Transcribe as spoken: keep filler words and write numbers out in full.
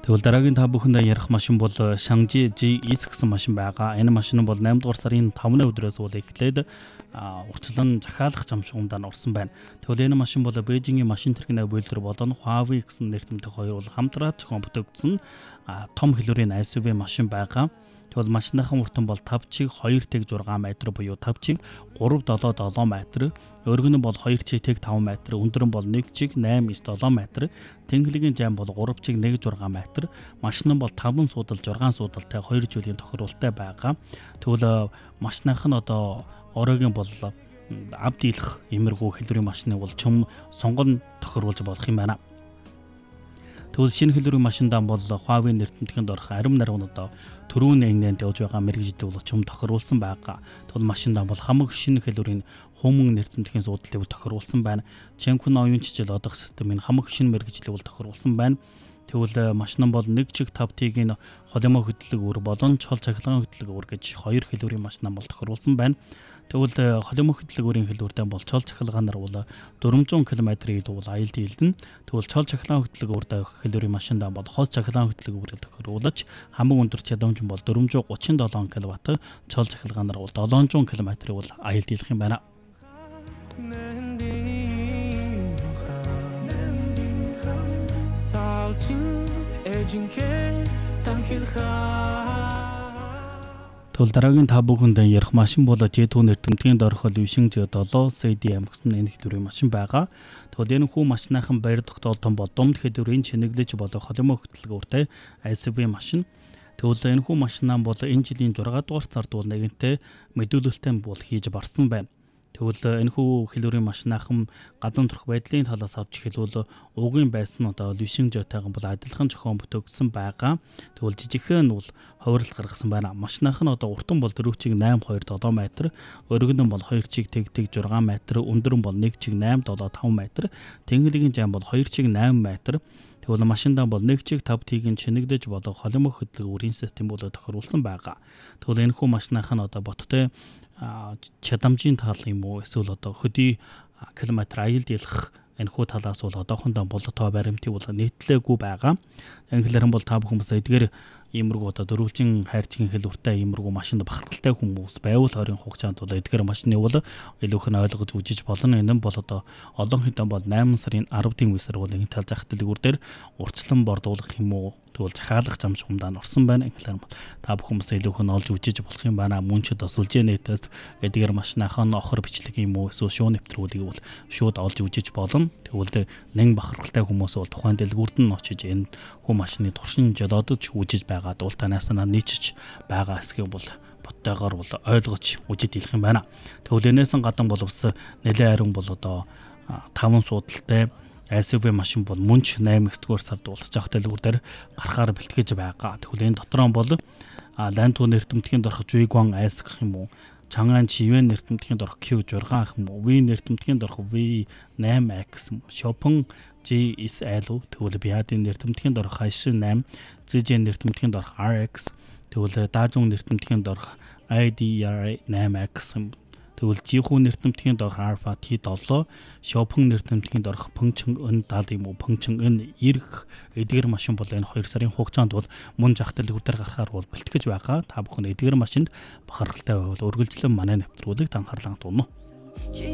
Тэгвэл дараагийн та бүхэндээ ярих машин бол Shangji G S гэсэн машин байгаа. Энэ машин бол eighth дугаар сарын five-ны өдрөөс бол эхлээд урьдчилан захиалах замшгундаа орсон байна. Тэгвэл энэ машин бол Бээжингийн машин тэрэгний бүлдэр болон Huawei гэсэн нэртэмтэй хоёр бол хамтраад зохион бүтээсэн том хэлбэрийн эс ю ви машин байгаа. Тэгвэл машиныхан уртан бол five чиг two тэг six метр буюу five чиг three seventy-seven метр, өргөн нь бол two чиг five метр, өндөр нь бол one чиг eight seven метр, тэнхлэгийн жам бол three чиг one six метр, машин нь бол five суудал six суудалтай two жилийн тохируулалттай байгаа. Тэгвэл машиных нь одоо оройгийн бол авд дийлэх эмэрхүү хэлбэрийн машины бол чум сонгон тохируулж болох юм байна. Тэгвэл шинэ хэлбэрийн машиндаа бол Huawei нэртэмтгэнд орох арим нарийн одоо төрүүн нэгнэнд явж байгаа мэрэгжил бол чум тохируулсан байгаа. Тэгвэл машиндаа бол хамаг шинэ хэлбэрийн хүмүүн нэртэмтгэхийн суудлыг тохируулсан байна. Ченкун оюун чижил одох системийн хамаг шинэ мэрэгжлийг бол тохируулсан байна. Тэгвэл машин бол one чиг five T-ийн холимоо хөдлөг өр болон чол цахилгаан хөдлөг өр гэж хоёр хэлбэрийн машин бол тохируулсан байна. Тэгвэл холимоо хөдлөг өрийн хэлбэртэй бол чол цахилгаанаар бол four hundred км-ийн бол аял дийлдэн. Тэгвэл чол цахилгаан хөдлөг өр хэлбэрийн машиндаа бол хол цахилгаан хөдлөг өрийг тохируулж хамаг өндөр чадамж бол four hundred thirty-seven киловатт, чол цахилгаанаар бол seven hundred км-ийг бол аял дийлэх юм байна. Тэгвэл дараагийн та бүхэндээ ярих машин бол J two нэртэмтгэнд орох Liuxing J seven C D M гэсэн энэ хэлбэрийн машин байгаа. Тэгвэл энэ хүү машиныхан баяр тогтоолтон бол дунд хэлбэрийн чинэглэж болох холимоо хөтөлгөөртэй эс ю ви машин. Тэгвэл энэ хүү машинаа бол энэ жилийн six дугаар сард бол нэгэнтээ мэдүүлэлттэй бол хийж барсан байна. Тэгвэл энэ хүү хэлбэрийн машинахан гадна төрх байдлын талаас авч хэлбэл угийн байсан одоо Liuxing J-тайган бол адилхан зохион бүтээсэн байгаа. Тэгвэл жижигхэн бол хувирлал гаргасан байна. Машинаах нь одоо уртан бол four чиг eight two seven метр, өргөн нь бол two чиг тэг тэг six метр, өндөр нь бол one чиг eight seventy-five метр, тэнхлэгийн жам бол two чиг eight метр. Тэгвэл машиндаа бол one чиг five T-ийн чинэгдэж болох холимоо хөдлөг өрийн систем бол тохируулсан байгаа. Тэгвэл энэ хүү машинаах нь одоо боттой чадамжийн тал юм уу эсвэл одоо хөдий километр аял дийлэх энэ хүү талаас бол одоохондоо болотоо баримтыг бол нийтлээгүй байгаа. Англиар нь бол та бүхэн бас эдгээр иймэрхүү одоо дөрвөлжин хайрцгийн хэлбэртэй иймэрхүү машинд бахархалтай хүмүүс байвал хорийн хугацаанд бол эдгээр машины бол илүүх нь ойлгож үжиж болно. Энэ нь бол одоо олон хэдэн бол eight сарын ten-ийн үеэр бол энэ тал зах дэлгүүр дээр урьдчилан бордуулах юм уу тэгвэл захиалах замшгундаа орсон байна. Инглиар бол та бүхэн бас илүүх нь олж үжиж болох юм байна. Мөн ч бас үлжээнэтээс эдгээр машинахан охор бичлэг юм уу эсвэл шуу нэвтрүүлгийг бол шууд олж үжиж болно. Тэгвэл нэг бахархалтай хүмүүс бол тухайн дэлгүүрд нь очиж энэ хүү машины туршин жолоодож үжиж байгаа бол танаас нь нийцж байгаа хэсгийг бол боттойгоор бол ойлгож үжиж дийлэх юм байна. Тэгвэл энэсэн гадна бол бас нэлээд харин бол одоо five суудалтай эс ю ви машин бол мөн ч eight дугаар сард уулзах жах дэлгүүр дээр гарахаар бэлтгэж байгаа. Тэгвэл энэ дотор нь бол Lantu нэртэмтгэнд орох Juiguan S гэх юм уу, Chang'an Chiyuan нэртэмтгэнд орох Q six гэх юм уу, V нэртэмтгэнд орох V eight X, Chopin G S L, тэгвэл Biadын нэртэмтгэнд орох Haishin eight, Zijin нэртэмтгэнд орох R X, тэгвэл Dazhong нэртэмтгэнд орох I D R eight X, тэгвэл Jihu нэртэмтгэнд орох Alpha T seven, Chopin нэртэмтгэнд орох Pengcheng N seven юм уу, Pengcheng N nine эдгээр машин бол энэ two сарын хугацаанд бол мөн зах дэлгүүр дээр гарахаар бол бэлтгэж байгаа. Та бүхэн эдгээр машинд бахархалтай байвал үргэлжлэн манай нэвтрүүлэгт анхаарлаа туулна.